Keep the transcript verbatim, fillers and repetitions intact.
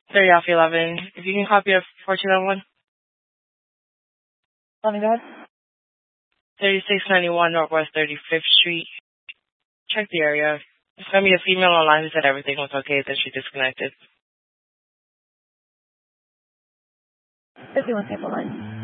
thirty off eleven. If you can copy a fourteen oh one. Let me go ahead. thirty-six ninety-one Northwest thirty-fifth Street. Check the area. It's going to be a female online who said everything was okay, then she disconnected. fifty-one sample line.